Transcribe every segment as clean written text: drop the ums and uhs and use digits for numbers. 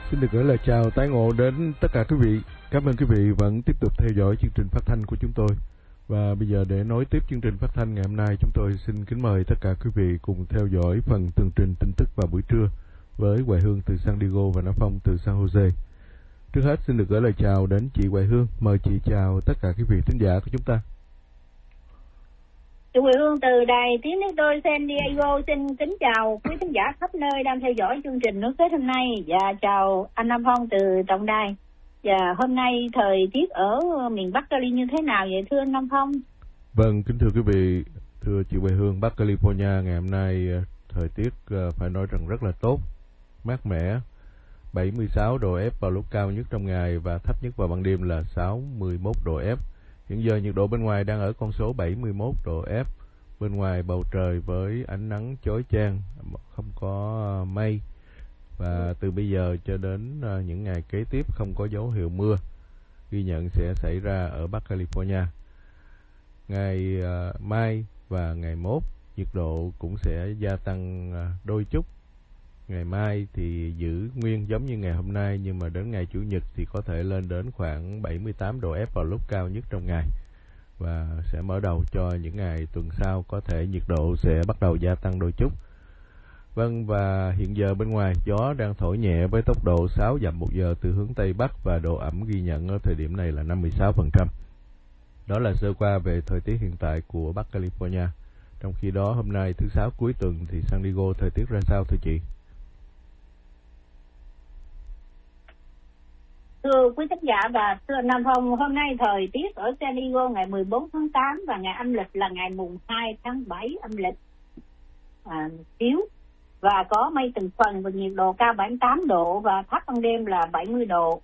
Xin được gửi lời chào tái ngộ đến tất cả quý vị. Cảm ơn quý vị vẫn tiếp tục theo dõi chương trình phát thanh của chúng tôi. Và bây giờ để nối tiếp chương trình phát thanh ngày hôm nay, chúng tôi xin kính mời tất cả quý vị cùng theo dõi phần tường trình tin tức vào buổi trưa với Hoài Hương từ San Diego và Nam Phong từ San Jose. Trước hết xin được gửi lời chào đến chị Hoài Hương. Mời chị chào tất cả quý vị thính giả của chúng ta. Chị Hoài Hương từ Đài Tiếng Nước Đôi San Diego xin kính chào quý thính giả khắp nơi đang theo dõi chương trình nước Tết hôm nay, và chào anh Nam Phong từ tổng đài. Và hôm nay thời tiết ở miền Bắc Cali như thế nào vậy thưa anh Nam Phong? Vâng, kính thưa quý vị, thưa chị Hoài Hương, Bắc California ngày hôm nay thời tiết phải nói rằng rất là tốt, mát mẻ, 76 độ F vào lúc cao nhất trong ngày và thấp nhất vào ban đêm là 61 độ F. Hiện giờ nhiệt độ bên ngoài đang ở con số 71 độ F. Bên ngoài bầu trời với ánh nắng chói chang, không có mây. Và từ bây giờ cho đến những ngày kế tiếp không có dấu hiệu mưa ghi nhận sẽ xảy ra ở Bắc California. Ngày mai và ngày mốt nhiệt độ cũng sẽ gia tăng đôi chút. Ngày mai thì giữ nguyên giống như ngày hôm nay, nhưng mà đến ngày Chủ nhật thì có thể lên đến khoảng 78 độ F vào lúc cao nhất trong ngày. Và sẽ mở đầu cho những ngày tuần sau có thể nhiệt độ sẽ bắt đầu gia tăng đôi chút. Vâng, và hiện giờ bên ngoài gió đang thổi nhẹ với tốc độ 6 dặm một giờ từ hướng Tây Bắc và độ ẩm ghi nhận ở thời điểm này là 56%. Đó là sơ qua về thời tiết hiện tại của Bắc California. Trong khi đó hôm nay thứ Sáu cuối tuần thì San Diego thời tiết ra sao thưa chị? Thưa quý khán giả và thưa Nam Phong, hôm nay thời tiết ở San Diego ngày 14 tháng 8 và ngày âm lịch là ngày mùng 2 tháng 7 âm lịch yếu và có mây từng phần và nhiệt độ cao 78 độ và thấp ban đêm là 70 độ.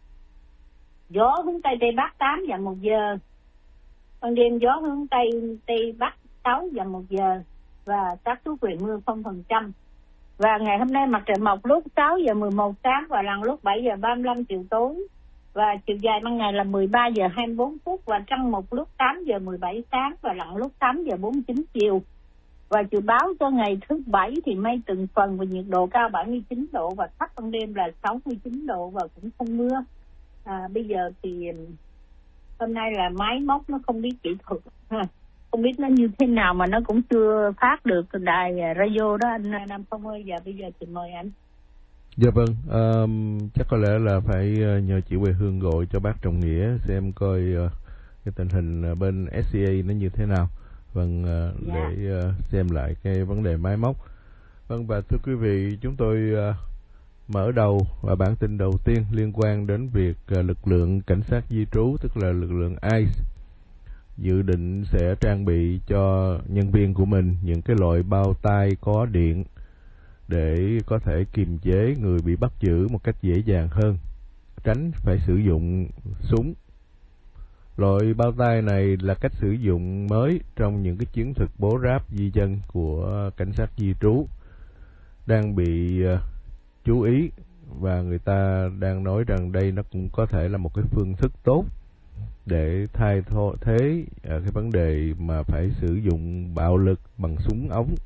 Gió hướng Tây Tây Bắc 8 dặm một giờ. Ban đêm gió hướng Tây Tây Bắc 6 dặm một giờ và xác suất về mưa 0%. Và ngày hôm nay mặt trời mọc lúc 6 giờ 11 sáng và lặn lúc 7 giờ 35 chiều tối. Và chiều dài ban ngày là 13 giờ 24 phút và trăng mọc lúc 8 giờ 17 sáng và lặn lúc 8 giờ 49 chiều. Và dự báo cho ngày thứ Bảy thì mây từng phần và nhiệt độ cao 79 độ và thấp ban đêm là 69 độ và cũng không mưa. Bây giờ thì hôm nay là máy móc nó không biết kỹ thuật, không biết nó như thế nào mà nó cũng chưa phát được đài radio đó anh Nam Phong ơi. Và bây giờ thì mời anh. Dạ vâng, chắc có lẽ là phải nhờ chị Hoài Hương gọi cho bác Trọng Nghĩa xem coi cái tình hình bên SCA nó như thế nào. Vâng, để xem lại cái vấn đề máy móc. Vâng, và thưa quý vị, chúng tôi mở đầu và bản tin đầu tiên liên quan đến việc lực lượng cảnh sát di trú, tức là lực lượng ICE, dự định sẽ trang bị cho nhân viên của mình những cái loại bao tay có điện để có thể kiềm chế người bị bắt giữ một cách dễ dàng hơn, tránh phải sử dụng súng. Loại bao tay này là cách sử dụng mới trong những cái chiến thuật bố ráp di dân của cảnh sát di trú đang bị chú ý, và người ta đang nói rằng đây nó cũng có thể là một cái phương thức tốt để thay thế cái vấn đề mà phải sử dụng bạo lực bằng súng ống.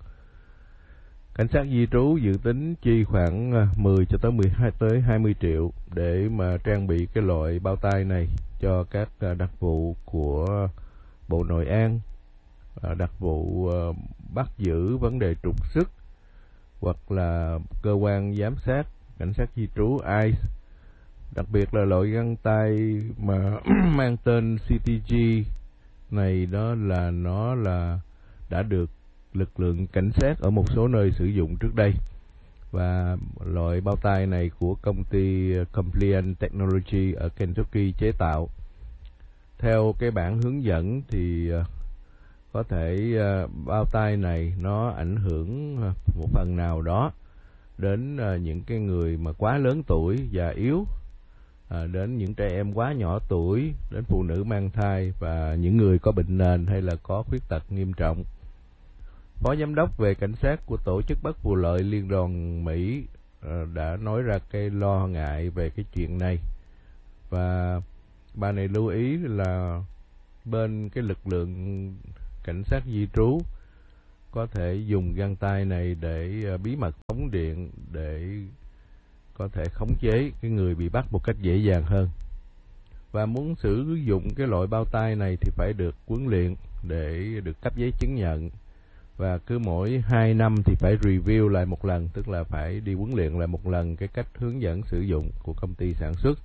Cảnh sát di trú dự tính chi khoảng 10 cho tới 12 tới 20 triệu để mà trang bị cái loại bao tay này cho các đặc vụ của Bộ Nội an, đặc vụ bắt giữ vấn đề trục xuất, hoặc là cơ quan giám sát cảnh sát di trú ICE. Đặc biệt là loại găng tay mà mang tên CTG này, đó là nó là đã được lực lượng cảnh sát ở một số nơi sử dụng trước đây. Và loại bao tay này của công ty Compliant Technology ở Kentucky chế tạo. Theo cái bản hướng dẫn thì có thể bao tay này nó ảnh hưởng một phần nào đó đến những cái người mà quá lớn tuổi, già yếu, đến những trẻ em quá nhỏ tuổi, đến phụ nữ mang thai và những người có bệnh nền hay là có khuyết tật nghiêm trọng. Phó giám đốc về cảnh sát của tổ chức bất vụ lợi Liên đoàn Mỹ đã nói ra cái lo ngại về cái chuyện này, và bà này lưu ý là bên cái lực lượng cảnh sát di trú có thể dùng găng tay này để bí mật phóng điện để có thể khống chế cái người bị bắt một cách dễ dàng hơn. Và muốn sử dụng cái loại bao tay này thì phải được huấn luyện để được cấp giấy chứng nhận. Và cứ mỗi 2 năm thì phải review lại một lần, tức là phải đi huấn luyện lại một lần cái cách hướng dẫn sử dụng của công ty sản xuất.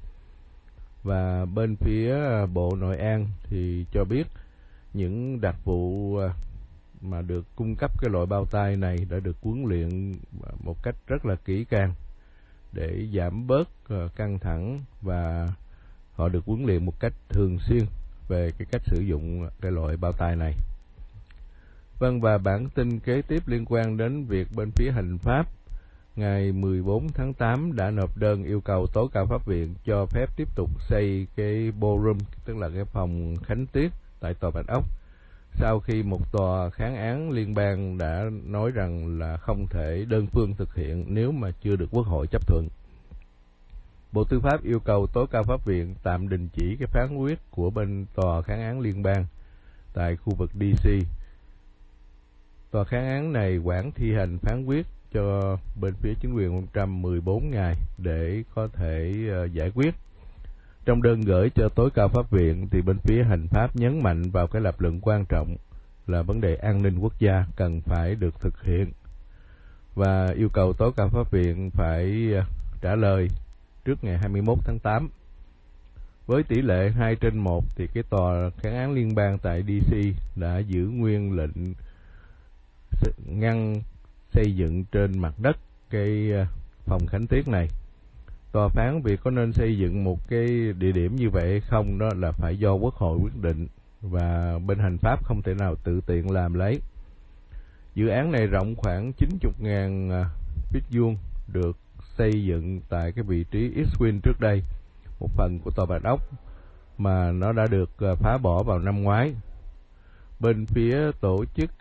Và bên phía Bộ Nội an thì cho biết những đặc vụ mà được cung cấp cái loại bao tay này đã được huấn luyện một cách rất là kỹ càng để giảm bớt căng thẳng, và họ được huấn luyện một cách thường xuyên về cái cách sử dụng cái loại bao tay này. Vâng, và bản tin kế tiếp liên quan đến việc bên phía hành pháp ngày 14 tháng 8 đã nộp đơn yêu cầu tối cao pháp viện cho phép tiếp tục xây cái ballroom, tức là cái phòng khánh tiết tại tòa Bạch Ốc, sau khi một tòa kháng án liên bang đã nói rằng là không thể đơn phương thực hiện nếu mà chưa được Quốc hội chấp thuận. Bộ Tư pháp yêu cầu tối cao pháp viện tạm đình chỉ cái phán quyết của bên tòa kháng án liên bang tại khu vực DC. Tòa kháng án này hoãn thi hành phán quyết cho bên phía chính quyền ông Trump 14 ngày để có thể giải quyết. Trong đơn gửi cho tối cao pháp viện thì bên phía hành pháp nhấn mạnh vào cái lập luận quan trọng là vấn đề an ninh quốc gia cần phải được thực hiện, và yêu cầu tối cao pháp viện phải trả lời trước ngày 21 tháng 8. Với tỷ lệ 2/1 thì cái tòa kháng án liên bang tại DC đã giữ nguyên lệnh ngăn xây dựng trên mặt đất cái phòng khánh tiết này. Tòa phán việc có nên xây dựng một cái địa điểm như vậy hay không đó là phải do Quốc hội quyết định, và bên hành pháp không thể nào tự tiện làm lấy. Dự án này rộng khoảng 90.000 feet vuông, được xây dựng tại cái vị trí East Wing trước đây, một phần của tòa Bạch Ốc mà nó đã được phá bỏ vào năm ngoái. Bên phía tổ chức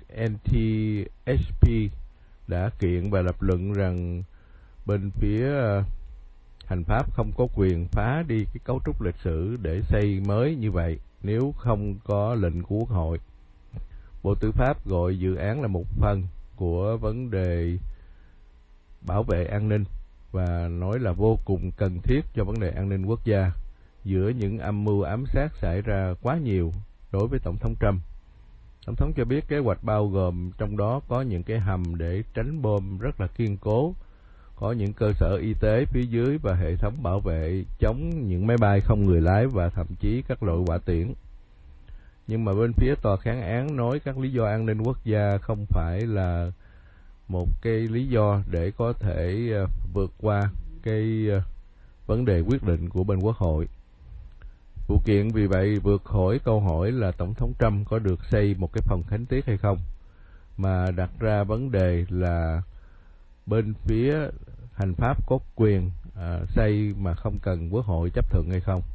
NTSP đã kiện và lập luận rằng bên phía hành pháp không có quyền phá đi cái cấu trúc lịch sử để xây mới như vậy nếu không có lệnh của Quốc hội. Bộ Tư pháp gọi dự án là một phần của vấn đề bảo vệ an ninh và nói là vô cùng cần thiết cho vấn đề an ninh quốc gia giữa những âm mưu ám sát xảy ra quá nhiều đối với Tổng thống Trump. Tổng thống cho biết kế hoạch bao gồm trong đó có những cái hầm để tránh bom rất là kiên cố, có những cơ sở y tế phía dưới và hệ thống bảo vệ chống những máy bay không người lái và thậm chí các loại hỏa tiễn. Nhưng mà bên phía tòa kháng án nói các lý do an ninh quốc gia không phải là một cái lý do để có thể vượt qua cái vấn đề quyết định của bên Quốc hội. Vụ kiện vì vậy vượt khỏi câu hỏi là Tổng thống Trump có được xây một cái phòng khánh tiết hay không, mà đặt ra vấn đề là bên phía hành pháp có quyền xây mà không cần Quốc hội chấp thuận hay không.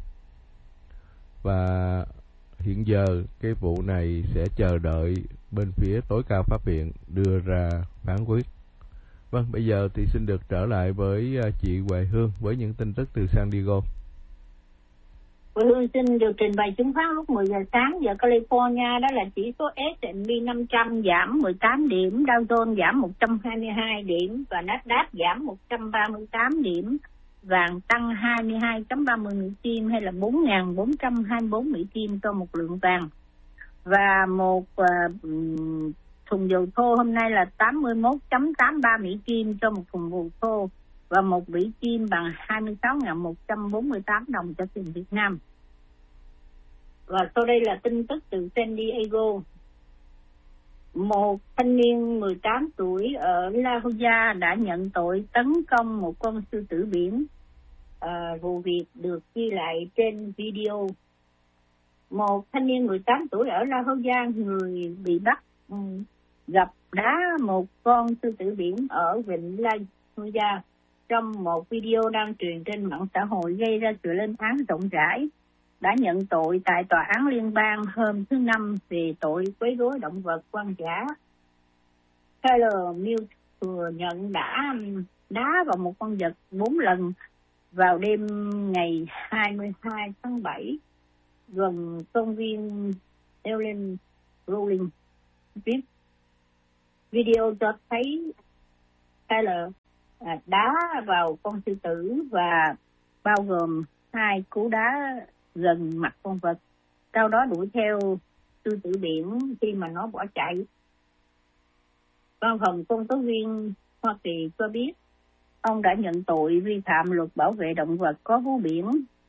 Và hiện giờ cái vụ này sẽ chờ đợi bên phía tối cao pháp viện đưa ra phán quyết. Vâng, bây giờ thì xin được trở lại với chị Huệ Hương với những tin tức từ San Diego. Huệ Hương xin được trình bày chứng khoán lúc 10 giờ sáng giờ California, đó là chỉ số S&P 500 giảm 18 điểm, Dow Jones giảm 122 điểm và Nasdaq giảm 138 điểm. Vàng tăng 22.30 Mỹ Kim hay là 4.424 Mỹ Kim cho một lượng vàng. Và một thùng dầu thô hôm nay là 81.83 Mỹ Kim cho một thùng dầu thô, và một Mỹ Kim bằng 26.148 đồng cho tiền Việt Nam. Và sau đây là tin tức từ San Diego. Một thanh niên 18 tuổi ở La Jolla đã nhận tội tấn công một con sư tử biển. Vụ việc được ghi lại trên video. Một thanh niên 18 tuổi ở La Jolla, người bị bắt, gặp đá một con sư tử biển ở vịnh La Jolla trong một video đang truyền trên mạng xã hội, gây ra sự lên án rộng rãi. Đã nhận tội tại tòa án liên bang hôm thứ Năm về tội quấy rối động vật hoang dã. Tyler Mills thừa nhận đã đá vào một con vật 4 lần vào đêm ngày 22 tháng 7 gần công viên Ellen Rolling Street. Video cho thấy Tyler đá vào con sư tử và bao gồm 2 cú đá gần mặt con vật, sau đó đuổi theo sư tử biển khi mà nó bỏ chạy. Văn phòng công tố viên Hoa Kỳ cho biết ông đã nhận tội vi phạm luật bảo vệ động vật có vú biển,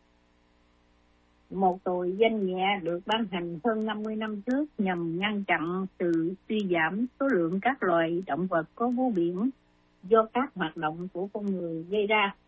một tội danh nhẹ được ban hành hơn 50 năm trước nhằm ngăn chặn sự suy giảm số lượng các loài động vật có vú biển do các hoạt động của con người gây ra.